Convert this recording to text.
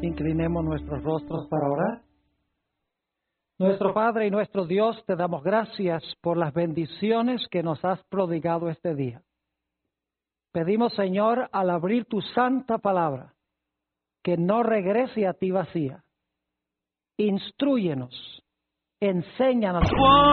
Inclinemos nuestros rostros para orar. Nuestro Padre y nuestro Dios, te damos gracias por las bendiciones que nos has prodigado este día. Pedimos, Señor, al abrir tu santa palabra, que no regrese a ti vacía. Instrúyenos, enséñanos.